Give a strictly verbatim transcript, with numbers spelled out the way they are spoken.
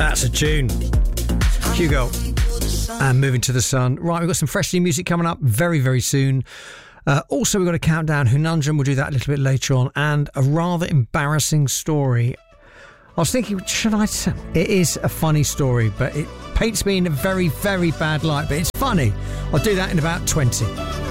That's a tune. Hugo. And Moving to the Sun. Right, we've got some fresh new music coming up very, very soon. Uh, also, we've got a countdown. Hunundrum, we'll do that a little bit later on. And a rather embarrassing story. I was thinking, should I tell? It is a funny story, but it paints me in a very, very bad light. But it's funny. I'll do that in about twenty.